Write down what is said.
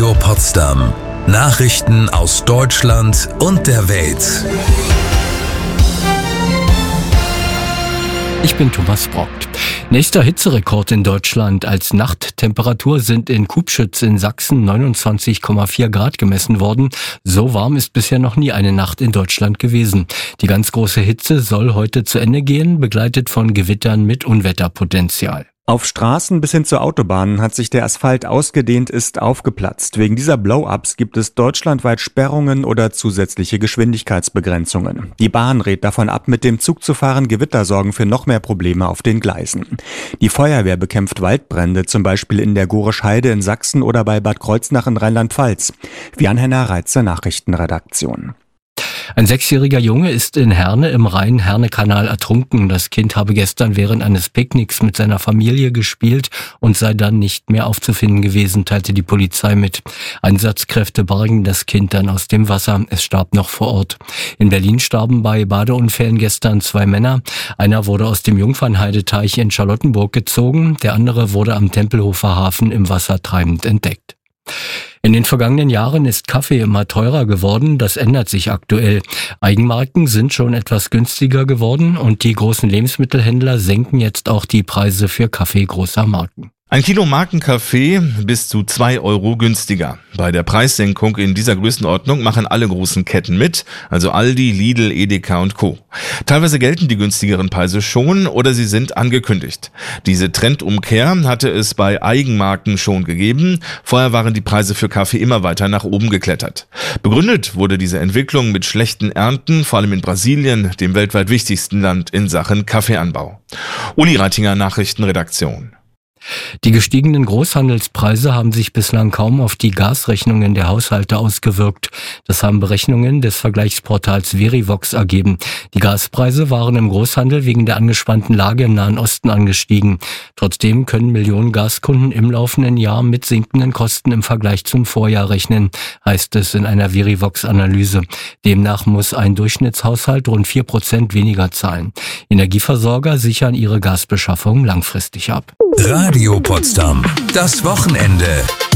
Radio Potsdam. Nachrichten aus Deutschland und der Welt. Ich bin Thomas Brockt. Nächster Hitzerekord in Deutschland. Als Nachttemperatur sind in Kubschütz in Sachsen 29,4 Grad gemessen worden. So warm ist bisher noch nie eine Nacht in Deutschland gewesen. Die ganz große Hitze soll heute zu Ende gehen, begleitet von Gewittern mit Unwetterpotenzial. Auf Straßen bis hin zur Autobahn hat sich der Asphalt ausgedehnt, ist aufgeplatzt. Wegen dieser Blow-ups gibt es deutschlandweit Sperrungen oder zusätzliche Geschwindigkeitsbegrenzungen. Die Bahn rät davon ab, mit dem Zug zu fahren. Gewitter sorgen für noch mehr Probleme auf den Gleisen. Die Feuerwehr bekämpft Waldbrände, zum Beispiel in der Gorisch Heide in Sachsen oder bei Bad Kreuznach in Rheinland-Pfalz. Jan-Henner Reitzer, Nachrichtenredaktion. Ein 6-jähriger Junge ist in Herne im Rhein-Herne-Kanal ertrunken. Das Kind habe gestern während eines Picknicks mit seiner Familie gespielt und sei dann nicht mehr aufzufinden gewesen, teilte die Polizei mit. Einsatzkräfte bargen das Kind dann aus dem Wasser. Es starb noch vor Ort. In Berlin starben bei Badeunfällen gestern 2 Männer. Einer wurde aus dem Jungfernheideteich in Charlottenburg gezogen. Der andere wurde am Tempelhofer Hafen im Wasser treibend entdeckt. In den vergangenen Jahren ist Kaffee immer teurer geworden, das ändert sich aktuell. Eigenmarken sind schon etwas günstiger geworden und die großen Lebensmittelhändler senken jetzt auch die Preise für Kaffee großer Marken. 1 Kilo Markenkaffee bis zu 2 Euro günstiger. Bei der Preissenkung in dieser Größenordnung machen alle großen Ketten mit, also Aldi, Lidl, Edeka und Co. Teilweise gelten die günstigeren Preise schon oder sie sind angekündigt. Diese Trendumkehr hatte es bei Eigenmarken schon gegeben. Vorher waren die Preise für Kaffee immer weiter nach oben geklettert. Begründet wurde diese Entwicklung mit schlechten Ernten, vor allem in Brasilien, dem weltweit wichtigsten Land in Sachen Kaffeeanbau. Uli Reitinger, Nachrichtenredaktion. Die gestiegenen Großhandelspreise haben sich bislang kaum auf die Gasrechnungen der Haushalte ausgewirkt. Das haben Berechnungen des Vergleichsportals Verivox ergeben. Die Gaspreise waren im Großhandel wegen der angespannten Lage im Nahen Osten angestiegen. Trotzdem können Millionen Gaskunden im laufenden Jahr mit sinkenden Kosten im Vergleich zum Vorjahr rechnen, heißt es in einer Verivox-Analyse. Demnach muss ein Durchschnittshaushalt rund 4% weniger zahlen. Energieversorger sichern ihre Gasbeschaffung langfristig ab. Radio Potsdam. Das Wochenende.